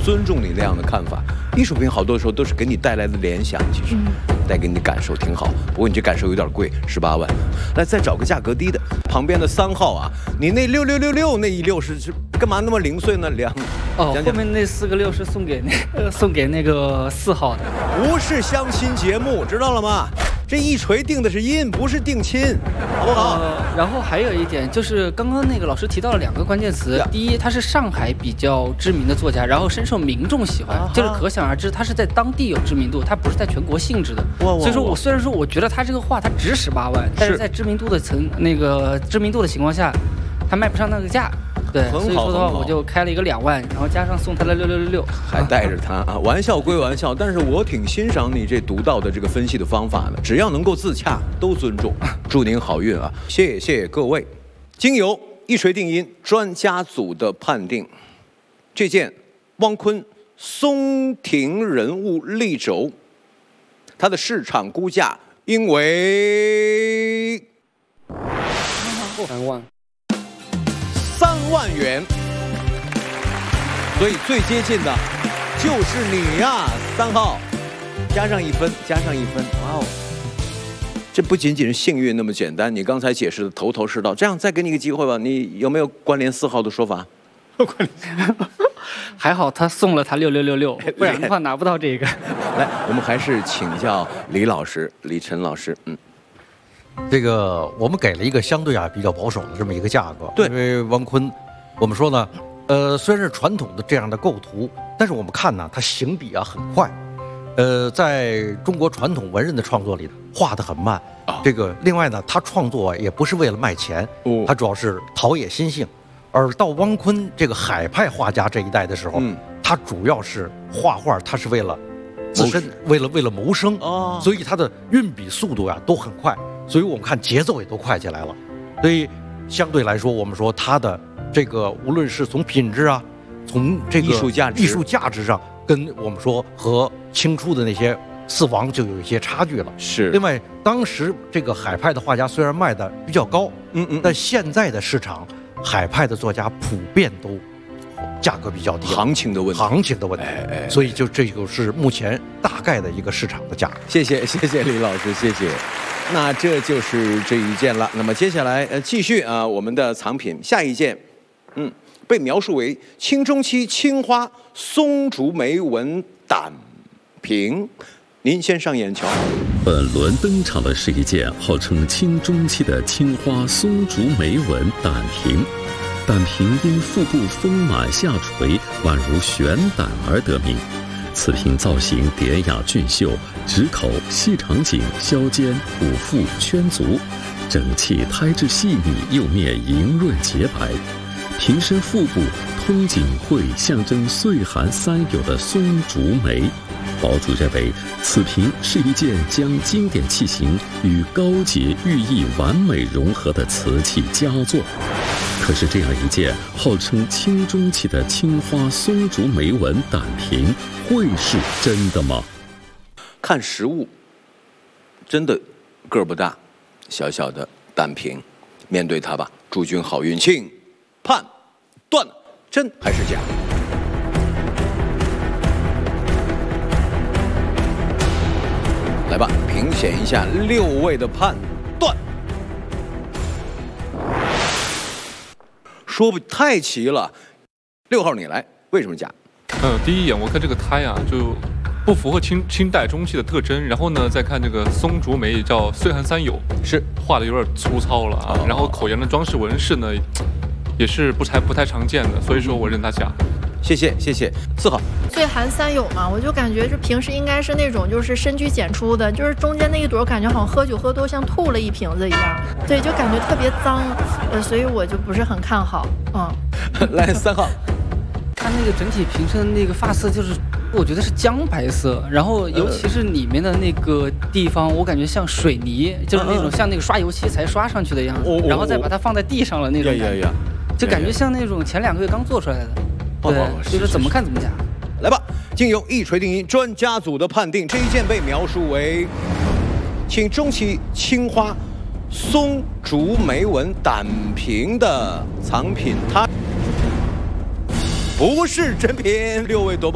尊重你那样的看法。艺术品好多时候都是给你带来的联想，其实带给你的感受挺好。不过你这感受有点贵，18万。来，再找个价格低的，旁边的3号啊，你那6666那一溜是干嘛那么零碎呢？ 后面那4个6是送给那个4号的， 不是相亲节目，知道了吗？这一锤定的是音，不是定亲，好不好？ 然后还有一点就是刚刚那个老师提到了2个关键词，第一，他是上海比较知名的作家，然后深受民众喜欢，就是可想而知，他是在当地有知名度，他不是在全国性质的。所以说我虽然说我觉得他这个画他值18万，但是在知名度的情况下，他卖不上那个价。对，所以说的话，我就开了一个2万，然后加上送他的6666， 还带着他啊。玩笑归玩笑，但是我挺欣赏你这独到的这个分析的方法的。只要能够自洽，都尊重。祝您好运啊！谢谢各位。经由一锤定音专家组的判定，这件汪坤松亭人物立轴，它的市场估价应为 3万。 3万元，所以最接近的就是你呀，3号，加上1分，哇哦！这不仅仅是幸运那么简单，你刚才解释的头头是道。这样再给你一个机会吧，你有没有关联4号的说法？ 还好他送了他6666，不然的话拿不到这个。 来，我们还是请教李老师，李晨老师， 这个我们给了一个相对比较保守的这么一个价格， 对， 因为汪坤，我们说呢，虽然是传统的这样的构图，但是我们看呢，他行笔很快，在中国传统文人的创作里画得很慢。这个另外呢，他创作也不是为了卖钱，他主要是陶冶心性。而到汪坤这个海派画家这一代的时候，他主要是画画，他是为了自身，为了谋生，所以他的运笔速度都很快。所以我们看节奏也都快起来了，所以相对来说，我们说它的这个无论是从品质从这个艺术价值上，跟我们说和清初的那些4王就有一些差距了。 是。另外，当时这个海派的画家虽然卖的比较高，但现在的市场，海派的作家普遍都价格比较低， 行情的问题， 所以这就是目前大概的一个市场的价格。 谢谢李老师，谢谢。那这就是这一件了。那么接下来继续我们的藏品下一件，被描述为清中期青花松竹梅纹胆瓶，您先上眼瞧。 本轮登场的是一件号称清中期的青花松竹梅纹胆瓶，胆瓶因腹部丰满下垂，宛如悬胆而得名。此瓶造型典雅俊秀，直口、细长颈、削肩、虎腹、圈足，整器胎质细腻，釉面莹润洁白。瓶身腹部通景绘象征岁寒三友的松竹梅。堡主认为，此瓶是一件将经典器型与高洁寓意完美融合的瓷器佳作。可是这样一件号称清中期的青花松竹梅纹胆瓶，会是真的吗？ 看实物，真的个儿不大，小小的胆瓶，面对它吧，祝君好运，请判断真还是假。来吧，评选一下6位的判断。说不太齐了，6号你来，为什么假？ 第一眼我看这个胎就不符合清代中期的特征，然后呢，再看这个松竹梅叫岁寒三友， 是画的有点粗糙了然后口沿的装饰纹饰呢，也是不太常见的，所以说我认它假。 谢谢，4号。 岁寒三友嘛，我就感觉这平时应该是那种就是深居简出的，就是中间那一朵感觉好像喝酒喝多像吐了一瓶子一样，对，就感觉特别脏，所以我就不是很看好。 来3号。 它那个整体瓶身的那个发色就是，我觉得是姜白色，然后尤其是里面的那个地方，我感觉像水泥，就是那种像那个刷油漆才刷上去的样子，然后再把它放在地上了那种感觉，就感觉像那种前2个月刚做出来的。对，就是怎么看怎么假。 来吧，经由一锤定音专家组的判定，这一件被描述为清中期青花松竹梅纹胆瓶的藏品，它不是真品。6位夺宝。